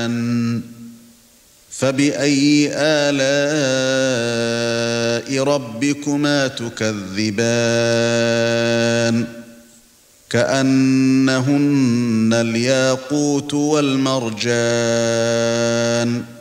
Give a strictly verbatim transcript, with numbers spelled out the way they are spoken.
والريحان فبأي آلاء ربكما تكذبان كأنهن الياقوت والمرجان